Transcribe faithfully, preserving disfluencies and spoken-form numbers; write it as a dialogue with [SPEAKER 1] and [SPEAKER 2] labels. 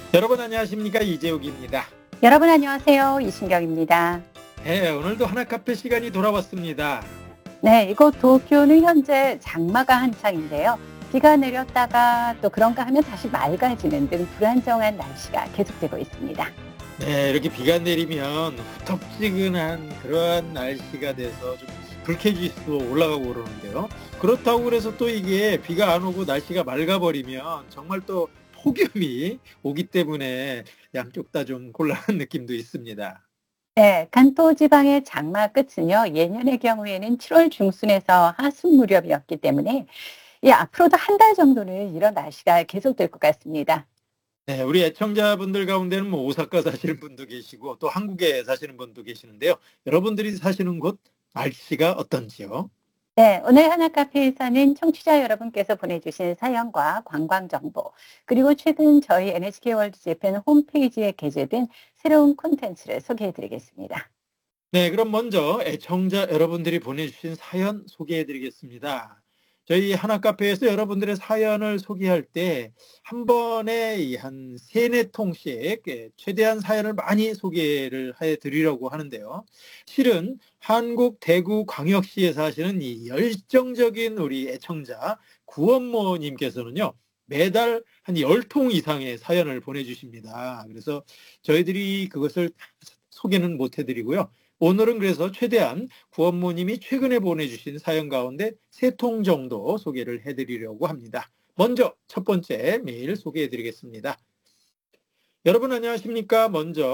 [SPEAKER 1] 여러분 안녕하십니까? 이재욱입니다.
[SPEAKER 2] 여러분 안녕하세요. 이신경입니다.
[SPEAKER 1] 네, 오늘도 하나카페 시간이 돌아왔습니다.
[SPEAKER 2] 네, 이곳 도쿄는 현재 장마가 한창인데요. 비가 내렸다가 또 그런가 하면 다시 맑아지는 등 불안정한 날씨가 계속되고 있습니다.
[SPEAKER 1] 네, 이렇게 비가 내리면 후텁지근한 그러한 날씨가 돼서 좀 불쾌지수도 올라가고 그러는데요. 그렇다고 그래서 또 이게 비가 안 오고 날씨가 맑아버리면 정말 또 폭염이 오기 때문에 양쪽 다 좀 곤란한 느낌도 있습니다.
[SPEAKER 2] 네, 간토 지방의 장마 끝은요, 예년의 경우에는 칠월 중순에서 하순 무렵이었기 때문에 예, 앞으로도 한 달 정도는 이런 날씨가 계속될 것 같습니다.
[SPEAKER 1] 네, 우리 애청자분들 가운데는 뭐 오사카 사시는 분도 계시고 또 한국에 사시는 분도 계시는데요. 여러분들이 사시는 곳 날씨가 어떤지요?
[SPEAKER 2] 네, 오늘 하나카페에서는 청취자 여러분께서 보내주신 사연과 관광 정보, 그리고 최근 저희 엔에이치케이 월드 재팬 홈페이지에 게재된 새로운 콘텐츠를 소개해 드리겠습니다.
[SPEAKER 1] 네, 그럼 먼저 애청자 여러분들이 보내주신 사연 소개해 드리겠습니다. 저희 하나카페에서 여러분들의 사연을 소개할 때 한 번에 이 한 세네 통씩 예, 최대한 사연을 많이 소개를 해 드리려고 하는데요. 실은 한국 대구 광역시에 사시는 이 열정적인 우리 애청자 구원모님께서는요. 매달 한 열 통 이상의 사연을 보내주십니다. 그래서 저희들이 그것을 소개는 못 해드리고요. 오늘은 그래서 최대한 구원모님이 최근에 보내주신 사연 가운데 세 통 정도 소개를 해드리려고 합니다. 먼저 첫 번째 메일 소개해드리겠습니다. 여러분 안녕하십니까? 먼저